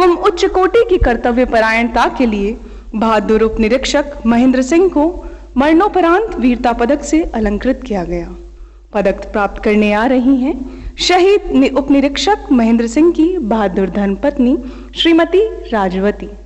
एवं उच्च कोटि की कर्तव्य परायणता के लिए बहादुर उप निरीक्षक महेंद्र सिंह को मरणोपरांत वीरता पदक से अलंकृत किया गया। पदक प्राप्त करने आ रही हैं शहीद उप निरीक्षक महेंद्र सिंह की बहादुर धर्मपत्नी श्रीमती राजवती।